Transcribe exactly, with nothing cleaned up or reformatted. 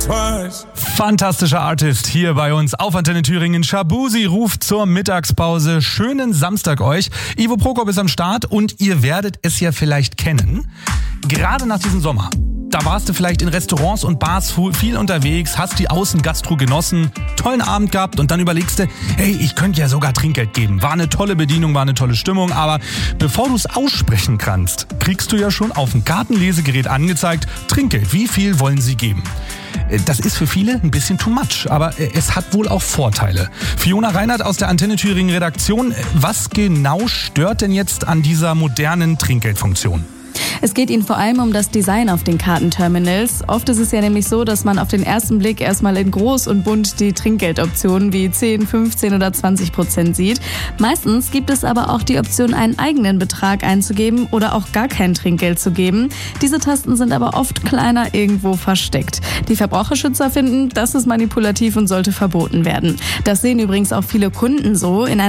twice. Fantastischer Artist hier bei uns auf Antenne Thüringen. Shaboozey ruft zur Mittagspause. Schönen Samstag euch. Ivo Prokop ist am Start und ihr werdet es ja vielleicht kennen. Gerade nach diesem Sommer. Da warst du vielleicht in Restaurants und Bars viel unterwegs, hast die Außengastro genossen, tollen Abend gehabt und dann überlegst du, hey, ich könnte ja sogar Trinkgeld geben. War eine tolle Bedienung, war eine tolle Stimmung, aber bevor du es aussprechen kannst, kriegst du ja schon auf dem Kartenlesegerät angezeigt, Trinkgeld, wie viel wollen sie geben? Das ist für viele ein bisschen too much, aber es hat wohl auch Vorteile. Fiona Reinhardt aus der Antenne Thüringen Redaktion, was genau stört denn jetzt an dieser modernen Trinkgeldfunktion? Es geht Ihnen vor allem um das Design auf den Kartenterminals. Oft ist es ja nämlich so, dass man auf den ersten Blick erstmal in groß und bunt die Trinkgeldoptionen wie zehn, fünfzehn oder zwanzig Prozent sieht. Meistens gibt es aber auch die Option, einen eigenen Betrag einzugeben oder auch gar kein Trinkgeld zu geben. Diese Tasten sind aber oft kleiner irgendwo versteckt. Die Verbraucherschützer finden, das ist manipulativ und sollte verboten werden. Das sehen übrigens auch viele Kunden so. In